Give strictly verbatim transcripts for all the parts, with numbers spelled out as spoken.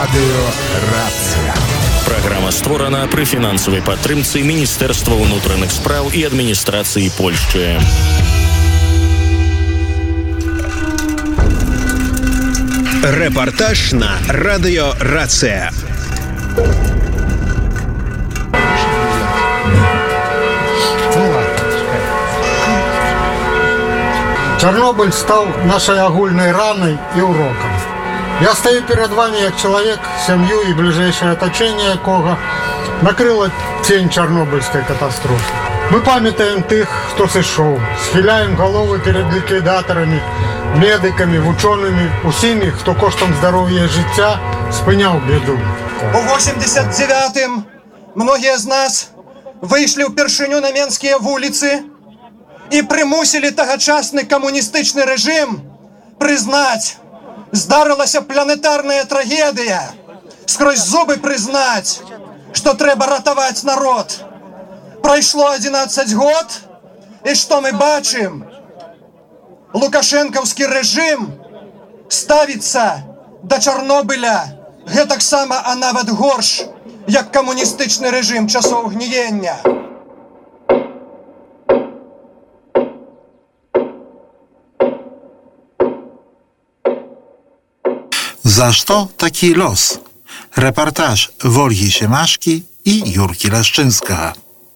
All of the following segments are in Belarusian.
Радыёрацыя. Праграма створана пры фінансавай падтрымцы Міністэрства ўнутраных спраў і адміністрацыі Польшчы. Рэпартаж на радыёрацыя. Чорнобыль стал нашей огульной раной и уроком. Я стою перед вами как человек, семью и ближайшее оточение кого накрыла тень Чернобыльской катастрофы. Мы памятаем тех, кто сышоў, схиляем головы перед ликвидаторами, медиками, учеными, усими, кто коштом здоровья и життя спынял беду. У восемьдесят девятым многие из нас вышли упершыню на Менские вулицы и примусили тагачасны камуністычны рэжым признать, здарылася планетарная трагедия, сквозь зубы признать, что трэба ратаваць народ. Пройшло одиннадцать год, и что мы бачым? Лукашэнкаўскі рэжым ставіцца до Чорнобыля гэтак сама, а нават горш, як камуністычны рэжым часоў гніення. Za co taki los? Reportaż Wolgi Siemaszki i Jurki Leszczyńska.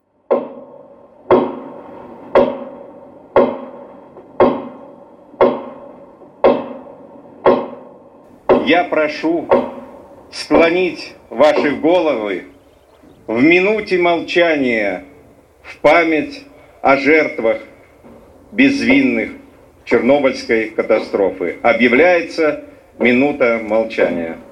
Я прошу склонить ваши головы в минуте молчания в память о жертвах безвинных Чернобыльской катастрофы. Объявляется минута молчания.